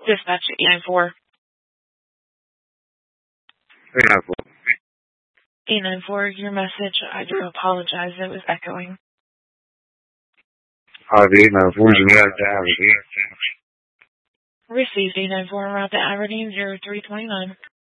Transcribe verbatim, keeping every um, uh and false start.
Dispatch eight nine four. eight nine four. eight nine four, your message. I do apologize. It was echoing. Hi, eight nine four. You got to have it. Received eight nine four, route to Aberdeen zero three two nine.